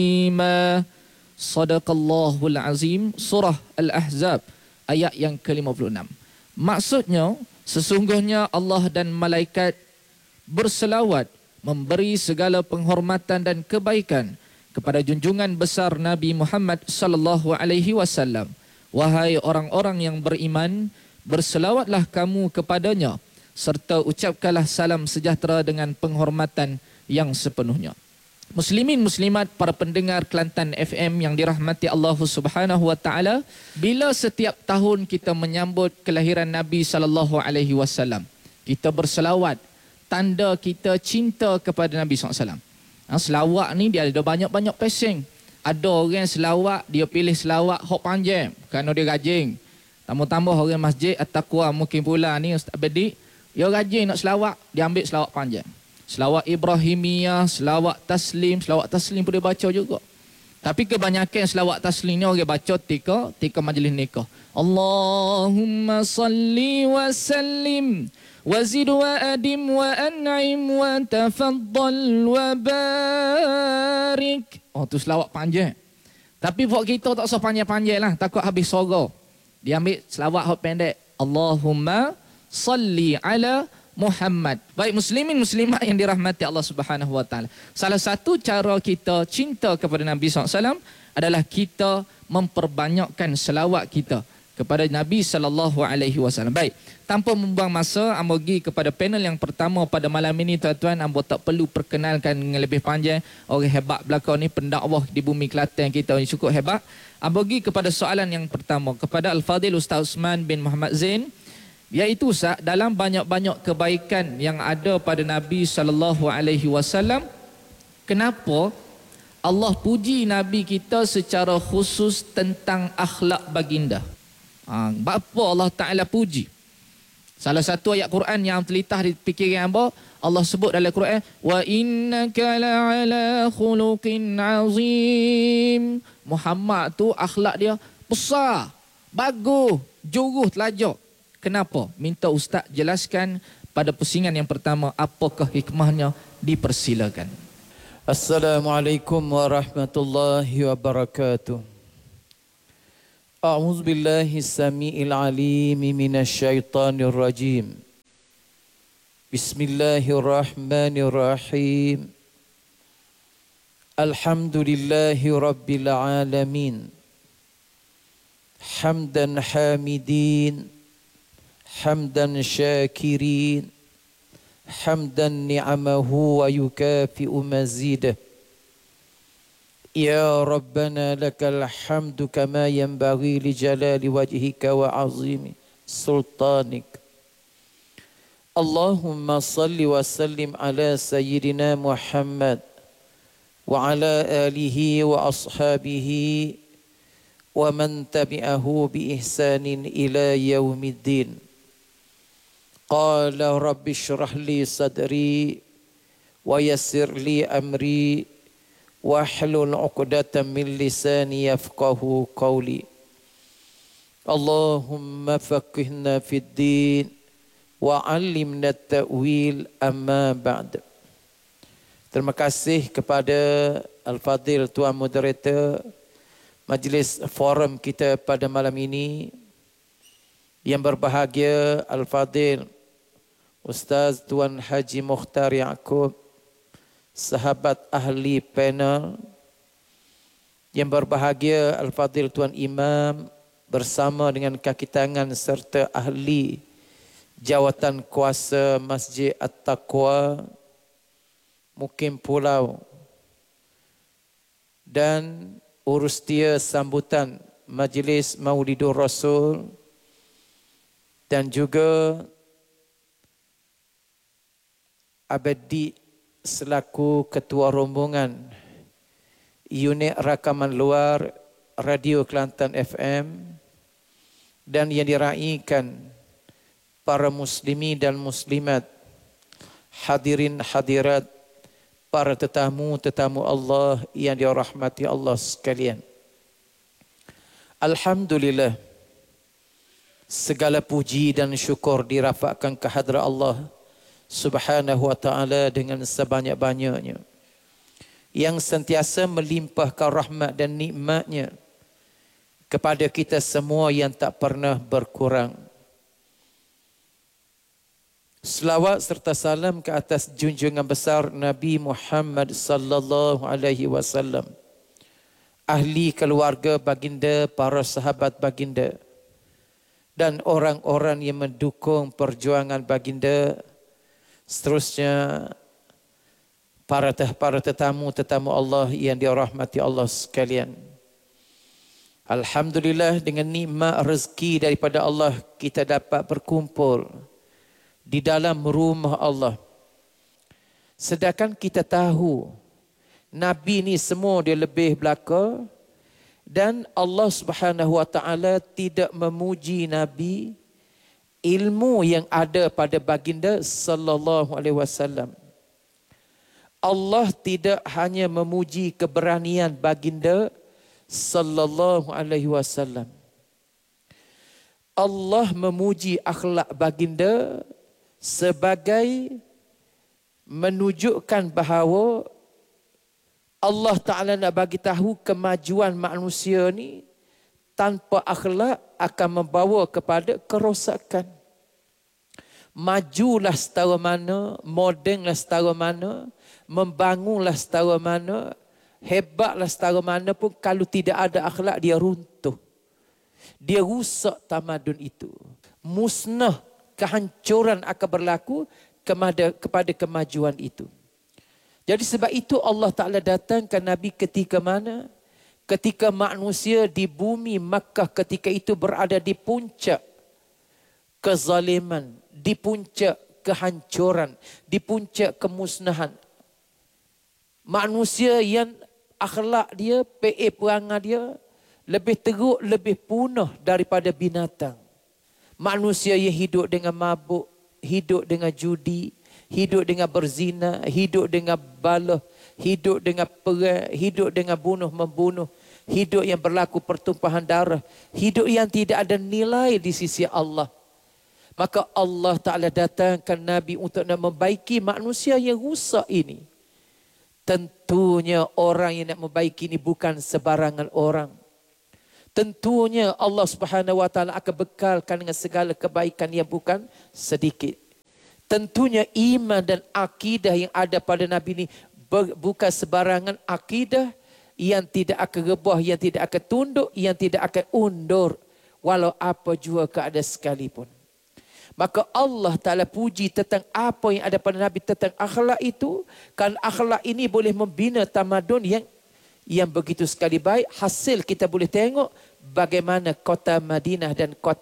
Ma Sadaqallahul Azim, surah Al-Ahzab ayat yang ke-56. Maksudnya, sesungguhnya Allah dan malaikat berselawat memberi segala penghormatan dan kebaikan kepada junjungan besar Nabi Muhammad sallallahu alaihi wasallam. Wahai orang-orang yang beriman, berselawatlah kamu kepadanya serta ucapkanlah salam sejahtera dengan penghormatan yang sepenuhnya. Muslimin muslimat, para pendengar Kelantan FM yang dirahmati Allah Subhanahu wa taala, bila setiap tahun kita menyambut kelahiran Nabi sallallahu alaihi wasallam, kita berselawat, tanda kita cinta kepada Nabi SAW. Selawat ni dia ada banyak-banyak pesing. Ada orang selawat, dia pilih selawat hok panjang kerana dia rajin. Tambah-tambah orang masjid At-Taqwa mungkin pula ni Ustaz Bedi, dia rajin nak selawat, dia ambil selawat panjang. Selawat Ibrahimiyah, selawat taslim pun dia baca juga. Tapi kebanyakan selawat taslim ni orang baca tika majlis nikah. Allahumma salli wa sallim wazid wa adim wa an'im wa tafaddal wa barik. Oh, tu selawat panjang. Tapi buat kita tak usah panjang-panjang lah, takut habis suara. Dia ambil selawat hot pendek. Allahumma salli ala Muhammad. Baik muslimin muslimat yang dirahmati Allah Subhanahu wa taala. Salah satu cara kita cinta kepada Nabi SAW adalah kita memperbanyakkan selawat kita kepada Nabi sallallahu alaihi wasallam. Baik, tanpa membuang masa, ambo pergi kepada panel yang pertama pada malam ini tuan-tuan. Ambo tak perlu perkenalkan dengan lebih panjang orang hebat belakang ni, pendakwah di bumi Kelantan kita yang cukup hebat. Ambo pergi kepada soalan yang pertama kepada Al-Fadhil Ustaz Osman bin Muhammad Zain, iaitu Ustaz, dalam banyak-banyak kebaikan yang ada pada Nabi sallallahu alaihi wasallam, kenapa Allah puji Nabi kita secara khusus tentang akhlak baginda? Bapa Allah Ta'ala puji. Salah satu ayat Quran yang terlitah di fikiran hamba, Allah sebut dalam Quran, wa innaka la'ala khuluqin azim. Muhammad tu akhlak dia besar, bagus, juruh, telajak. Kenapa? Minta Ustaz jelaskan pada pusingan yang pertama, apakah hikmahnya? Dipersilakan. Assalamualaikum warahmatullahi wabarakatuh. A'udzu billahi samiil alim minasy syaithanir rajim. Bismillahirrahmanirrahim. Alhamdulillahi rabbil alamin. Hamdan hamidin, hamdan syakirin, hamdan ni'amahu wa yukafi'u mazidah. Ya Rabbana lakal hamdu kama yanbaghi li jalali wajhika wa azimi sultanik. Allahumma salli wa sallim ala sayyidina Muhammad wa ala alihi wa ashabihi wa man tabi'ahu bi ihsanin ila yaumiddin. Qala rabbi shrah li sadri wa yassir li amri wahlul 'uqdatam min lisani yafqahu qawli. Allahumma faqihna fid din wa 'allimna at-ta'wil, amma ba'd. Terima kasih kepada Al-Fadhil Tuan Moderator majlis forum kita pada malam ini. Yang berbahagia Al-Fadhil Ustaz Tuan Haji Mukhtar Yaakob, sahabat ahli panel. Yang berbahagia Al-Fadhil Tuan Imam bersama dengan kaki tangan serta ahli jawatan kuasa Masjid At-Taqwa Mukim Pulau, dan urustia sambutan Majlis Maulidur Rasul, dan juga Abadi selaku ketua rombongan unit rakaman luar Radio Kelantan FM, dan yang diraikan para muslimi dan muslimat, hadirin hadirat, para tetamu-tetamu Allah yang dirahmati Allah sekalian. Alhamdulillah, segala puji dan syukur dirafakkan ke hadrat Allah Subhanahu wa ta'ala dengan sebanyak-banyaknya. yang sentiasa melimpahkan rahmat dan nikmatnya kepada kita semua yang tak pernah berkurang. Selawat serta salam ke atas junjungan besar Nabi Muhammad sallallahu alaihi wasallam, ahli keluarga baginda, para sahabat baginda, dan orang-orang yang mendukung perjuangan baginda. Seterusnya para tetamu Allah yang dirahmati Allah sekalian. Alhamdulillah, dengan nikmat rezeki daripada Allah kita dapat berkumpul di dalam rumah Allah. Sedangkan kita tahu Nabi ni semua dia lebih belaka, dan Allah Subhanahu Wa Taala tidak memuji Nabi ilmu yang ada pada baginda sallallahu alaihi wasallam. Allah tidak hanya memuji keberanian baginda sallallahu alaihi wasallam. Allah memuji akhlak baginda sebagai menunjukkan bahawa Allah Ta'ala nak bagi tahu kemajuan manusia ni tanpa akhlak akan membawa kepada kerosakan. Majulah setara mana, modenlah setara mana, membangunlah setara mana, hebatlah setara mana pun, kalau tidak ada akhlak dia runtuh. Dia rusak tamadun itu. Musnah, kehancuran akan berlaku kepada kemajuan itu. Jadi sebab itu Allah Ta'ala datangkan Nabi ketika mana? Ketika manusia di bumi Makkah ketika itu berada di puncak kezaliman, di puncak kehancuran, di puncak kemusnahan. Manusia yang akhlak dia, perangai dia lebih teruk, lebih punah daripada binatang. Manusia yang hidup dengan mabuk, hidup dengan judi, hidup dengan berzina, hidup dengan balah, hidup dengan perang, hidup dengan bunuh-membunuh, hidup yang berlaku pertumpahan darah, hidup yang tidak ada nilai di sisi Allah. Maka Allah Ta'ala datangkan Nabi untuk nak membaiki manusia yang rusak ini. Tentunya orang yang nak membaiki ini bukan sebarangan orang. Tentunya Allah Subhanahu Wa Taala akan bekalkan dengan segala kebaikan yang bukan sedikit. Tentunya iman dan akidah yang ada pada Nabi ini bukan sebarangan akidah yang tidak akan rebah, yang tidak akan tunduk, yang tidak akan undur walau apa jua keadaan sekalipun. Maka Allah Ta'ala puji tentang apa yang ada pada Nabi tentang akhlak itu. Kan akhlak ini boleh membina tamadun yang begitu sekali baik. Hasil kita boleh tengok bagaimana kota Madinah dan kota